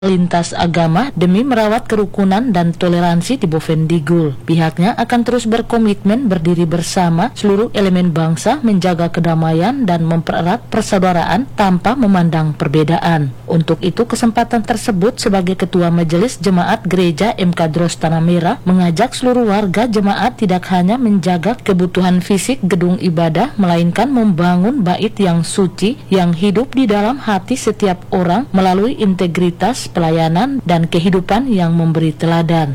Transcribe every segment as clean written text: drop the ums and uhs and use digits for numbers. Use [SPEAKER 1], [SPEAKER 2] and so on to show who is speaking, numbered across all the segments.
[SPEAKER 1] lintas agama demi merawat kerukunan dan toleransi di Bovendigul. Pihaknya akan terus berkomitmen berdiri bersama seluruh elemen bangsa, menjaga kedamaian dan mempererat persaudaraan tanpa memandang perbedaan. Untuk itu, kesempatan tersebut sebagai Ketua Majelis Jemaat Gereja MK Dros Tanah Merah mengajak seluruh warga jemaat tidak hanya menjaga kebutuhan fisik gedung ibadah, melainkan membangun bait yang suci yang hidup di dalam hati setiap orang melalui integritas pelayanan dan kehidupan yang memberi teladan.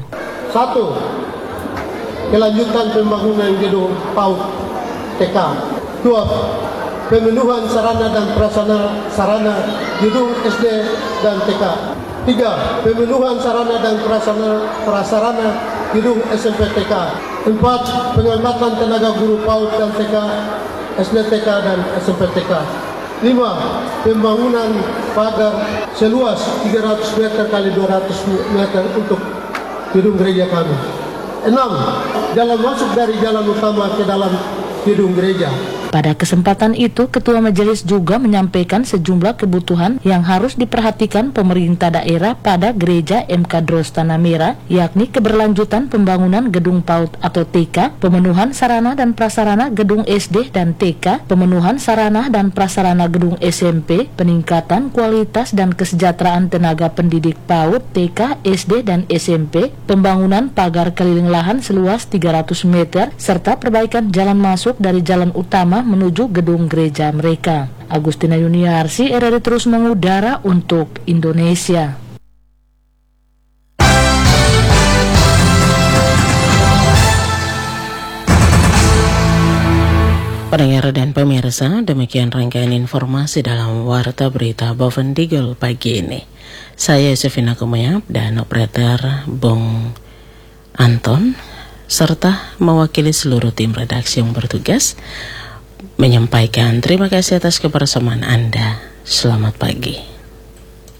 [SPEAKER 2] 1. Kelanjutan pembangunan gedung PAUD TK. 2. Pemenuhan sarana dan prasarana gedung SD dan TK. 3. Pemenuhan sarana dan prasarana gedung SMP TK. 4. Pengamatan tenaga guru PAUD dan TK, SD TK dan SMP TK. 5. Pembangunan pagar seluas 300 meter kali 200 meter untuk gedung gereja kami. 6. Jalan masuk dari jalan utama ke dalam gedung gereja.
[SPEAKER 1] Pada kesempatan itu, Ketua Majelis juga menyampaikan sejumlah kebutuhan yang harus diperhatikan pemerintah daerah pada Gereja MK Dros Tanah Merah, yakni keberlanjutan pembangunan gedung PAUD atau TK, pemenuhan sarana dan prasarana gedung SD dan TK, pemenuhan sarana dan prasarana gedung SMP, peningkatan kualitas dan kesejahteraan tenaga pendidik PAUD, TK, SD dan SMP, pembangunan pagar keliling lahan seluas 300 meter, serta perbaikan jalan masuk dari jalan utama menuju gedung gereja mereka. Agustina Yuniarsi, RRI terus mengudara untuk Indonesia.
[SPEAKER 3] Pendengar dan pemirsa, demikian rangkaian informasi dalam Warta Berita Bovendigul pagi ini. Saya Yusufina Kumayap dan operator Bung Anton, serta mewakili seluruh tim redaksi yang bertugas menyampaikan terima kasih atas kebersamaan Anda. Selamat pagi.